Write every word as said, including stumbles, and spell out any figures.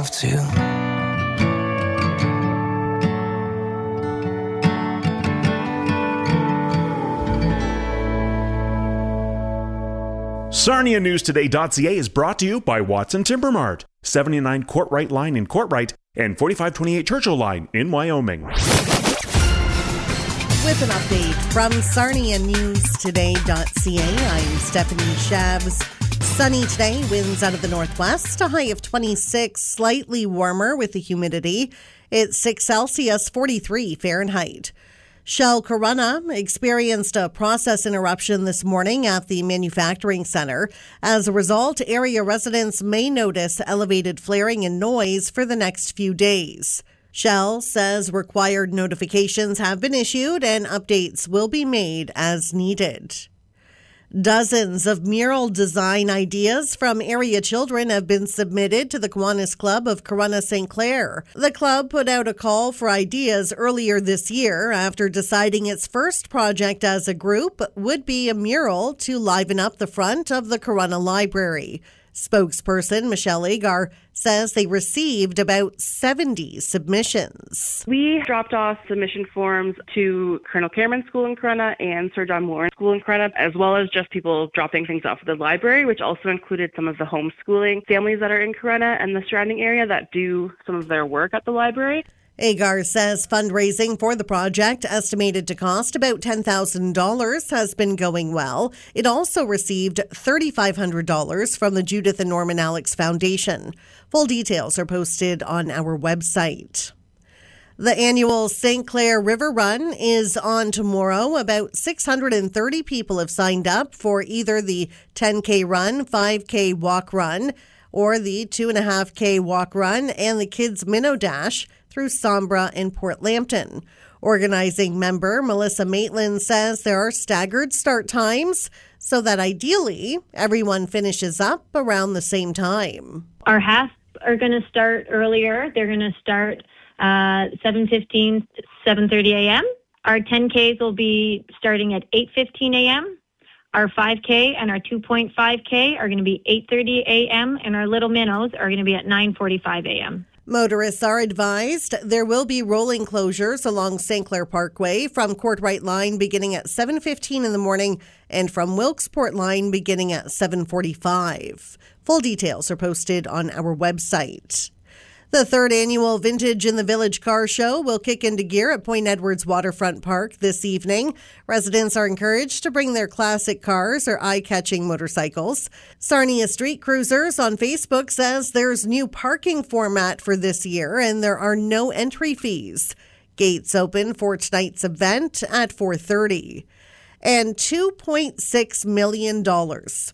myself too. Sarnia News Today dot C A is brought to you by Watson Timber Mart, seventy-nine Courtright Line in Courtright and forty-five twenty-eight Churchill Line in Wyoming. With an update from Sarnia News Today dot C A, I'm Stephanie Shabs. Sunny today, winds out of the northwest, a high of twenty-six, slightly warmer with the humidity. It's six Celsius, forty-three Fahrenheit. Shell Corunna experienced a process interruption this morning at the manufacturing center. As a result, area residents may notice elevated flaring and noise for the next few days. Shell says required notifications have been issued and updates will be made as needed. Dozens of mural design ideas from area children have been submitted to the Kiwanis Club of Corunna Saint Clair. The club put out a call for ideas earlier this year after deciding its first project as a group would be a mural to liven up the front of the Corunna Library. Spokesperson Michelle Agar says they received about seventy submissions. We dropped off submission forms to Colonel Cameron School in Corunna and Sir John Moore School in Corunna, as well as just people dropping things off at the library, which also included some of the homeschooling families that are in Corunna and the surrounding area that do some of their work at the library. Agar says fundraising for the project, estimated to cost about ten thousand dollars, has been going well. It also received three thousand five hundred dollars from the Judith and Norman Alex Foundation. Full details are posted on our website. The annual Saint Clair River Run is on tomorrow. About six hundred thirty people have signed up for either the ten K run, five K walk run, or the two point five K walk run and the Kids Minnow Dash through Sombra and Port Lambton. Organizing member Melissa Maitland says there are staggered start times so that ideally everyone finishes up around the same time. Our halves are going to start earlier. They're going to start uh, seven fifteen, seven thirty a.m. Our ten Ks will be starting at eight fifteen a.m. Our five K and our two point five K are going to be eight thirty a.m. and our little minnows are going to be at nine forty-five a.m. Motorists are advised there will be rolling closures along Saint Clair Parkway from Courtright Line beginning at seven fifteen in the morning and from Wilkesport Line beginning at seven forty-five. Full details are posted on our website. The third annual Vintage in the Village Car Show will kick into gear at Point Edwards Waterfront Park this evening. Residents are encouraged to bring their classic cars or eye-catching motorcycles. Sarnia Street Cruisers on Facebook says there's new parking format for this year and there are no entry fees. Gates open for tonight's event at four thirty. And two point six million dollars